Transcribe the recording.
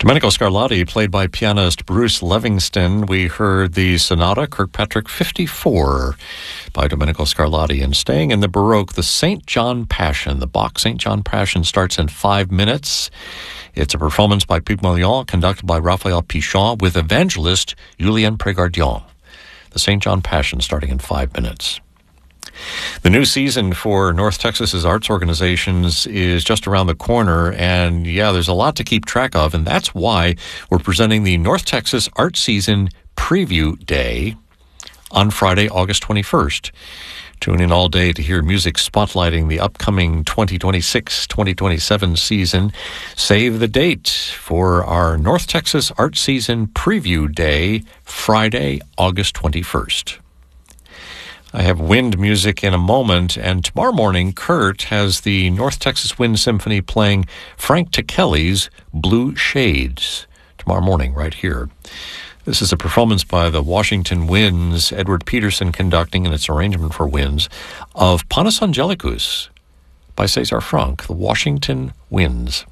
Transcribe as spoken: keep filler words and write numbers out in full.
Domenico Scarlatti, played by pianist Bruce Livingston. We heard the Sonata Kirkpatrick fifty-four by Domenico Scarlatti. And staying in the Baroque, the Saint John Passion. The Bach Saint John Passion starts in five minutes. It's a performance by Pygmalion, conducted by Raphael Pichon, with evangelist Julien Prégardion. The Saint John Passion starting in five minutes. The new season for North Texas's arts organizations is just around the corner, and yeah, there's a lot to keep track of, and that's why we're presenting the North Texas Art Season Preview Day on Friday, August twenty-first. Tune in all day to hear music spotlighting the upcoming twenty twenty-six twenty twenty-seven season. Save the date for our North Texas Art Season Preview Day, Friday, August twenty-first. I have wind music in a moment, and tomorrow morning, Kurt has the North Texas Wind Symphony playing Frank Ticheli's Blue Shades tomorrow morning right here. This is a performance by the Washington Winds, Edward Peterson conducting, and its arrangement for winds, of Panis Angelicus by César Franck, the Washington Winds.